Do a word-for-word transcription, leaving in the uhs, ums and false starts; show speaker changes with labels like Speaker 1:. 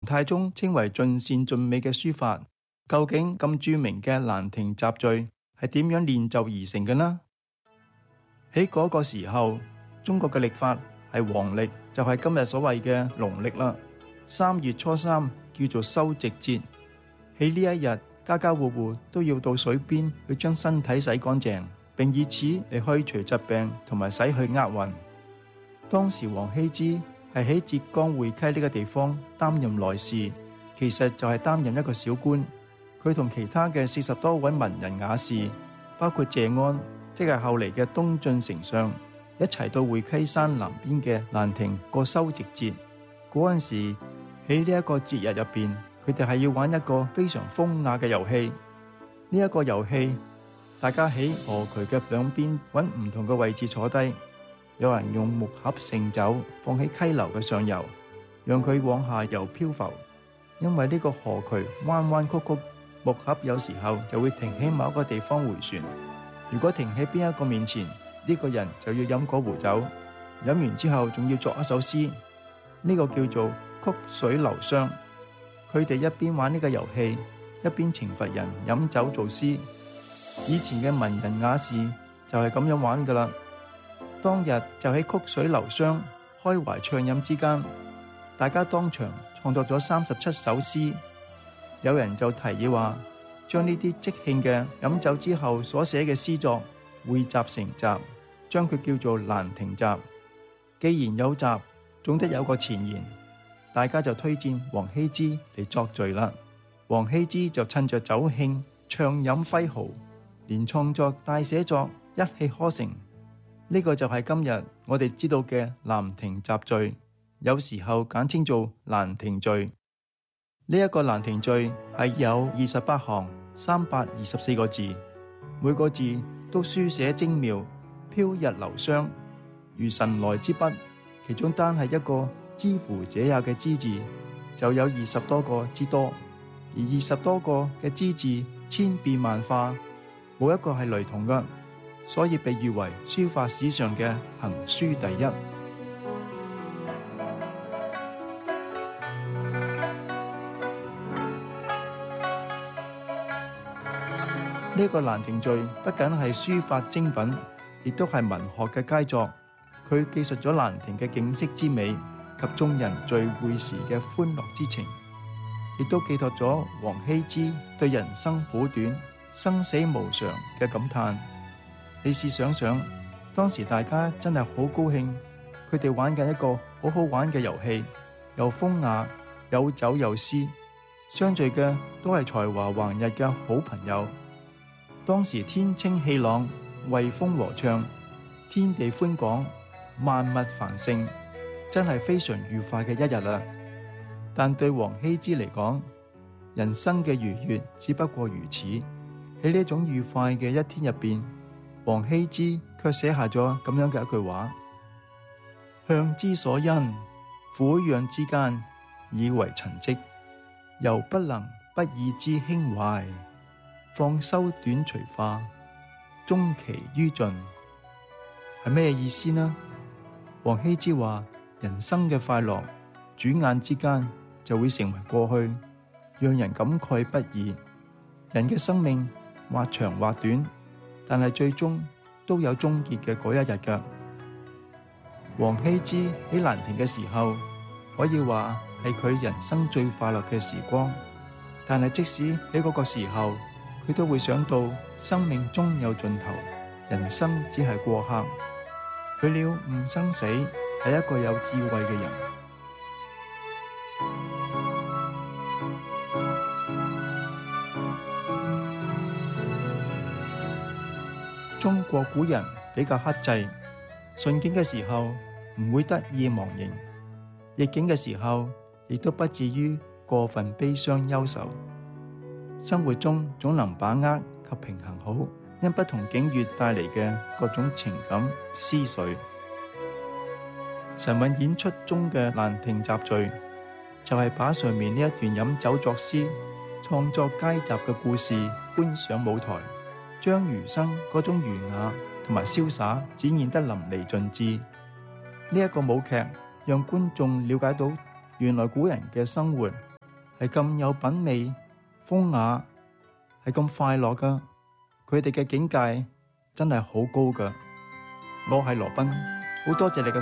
Speaker 1: 太宗稱為盡善盡美嘅書法。究竟咁著名嘅蘭亭集序係點樣練就而成嘅呢？喺嗰個時候，中國嘅曆法係黃曆，就係今日所謂嘅農曆啦。三月初三叫做修植節，喺呢一日，家家戶戶都要到水邊去將身體洗乾淨，並以此嚟去除疾病同埋洗去厄運。當時王羲之係喺浙江會稽呢個地方擔任內侍，其實就係擔任一個小官。佢同其他嘅四十多位文人雅士，包括謝安，即係後嚟嘅東晉丞相，一齊到會稽山南邊嘅蘭亭過修植節。嗰陣時喺呢一個節日入邊，佢哋係要玩一個非常風雅嘅遊戲。呢一個遊戲，大家喺河渠嘅兩邊揾唔同嘅位置坐低，有人用木盒盛酒放喺溪流嘅上游，讓佢往下游漂浮。因為呢個河渠彎彎曲曲，木盒有時候就會停喺某一個地方回旋。如果停喺邊一個面前，呢個人就要飲嗰壺酒，飲完之後仲要作一首詩，呢個叫做曲水流觴。佢哋一邊玩呢個遊戲，一邊懲罰人飲酒做詩。以前嘅文人雅士就係咁樣玩噶啦。當日就喺曲水流觴、開懷暢飲之間，大家當場創作咗三十七首詩。有人就提議話，將呢啲即興嘅飲酒之後所寫嘅詩作匯集成集，將佢叫做蘭亭集。既然有集，總得有個前言，大家就推薦王羲之嚟作序啦。王羲之就趁着酒興，暢飲揮毫，連創作帶寫作一氣呵成。呢個就係今日我哋知道嘅蘭亭集序，有時候簡稱做蘭亭序。呢一個蘭亭序係有二十八行，三百二十四個字，每個字都書寫精妙，飄逸流觴，如神來之筆。其中單係一個之乎者也嘅之字，就有二十多個之多，而二十多個嘅之字千變萬化，冇一個係雷同嘅，所以被譽為書法史上嘅行書第一。呢個蘭亭序不僅係書法精品，亦都係文學嘅佳作。佢記述咗蘭亭嘅景色之美及眾人聚會時嘅歡樂之情，亦都寄託咗王羲之對人生苦短、生死無常嘅感嘆。你試想想，當時大家真係好高興，佢哋玩緊一個好好玩嘅遊戲，又風雅，有酒有詩，相聚嘅都係才華橫溢嘅好朋友。當時天清氣朗，惠風和暢，天地寬廣，萬物繁盛，真係非常愉快嘅一日啦。但對王羲之嚟講，人生嘅愉悅只不過如此。喺呢種愉快嘅一天入邊，王羲之卻寫下咗咁樣嘅一句話：向之所欣，俯仰之間，以為陳迹，猶不能不以之輕懷。放修短隨化，終其于盡。係咩意思呢？王羲之話，人生嘅快樂轉眼之間就會成為過去，讓人感慨不已。人嘅生命或長或短，但係最終都有終結嘅嗰一日㗎。王羲之喺蘭亭嘅時候，可以話係佢人生最快樂嘅時光。但係即使喺嗰個時候，佢都會想到生命終有盡頭，人生只係過客。佢了悟生死，係一個有智慧嘅人。中國古人比較克制，順境嘅時候唔會得意忘形，逆境嘅時候亦都不至於過分悲傷憂愁。生活中總能把握及平衡好因不同境遇帶嚟嘅各種情感思緒。神韻演出中嘅蘭亭集序就係把上面呢一段飲酒作詩、創作佳集嘅故事搬上舞台，將餘生嗰種儒雅同埋瀟灑展現得淋漓盡致。呢一個舞劇讓觀眾了解到原來古人嘅生活係咁有品味、風雅，係咁快樂噶。佢哋嘅境界真係好高噶。我係羅賓，好多謝你嘅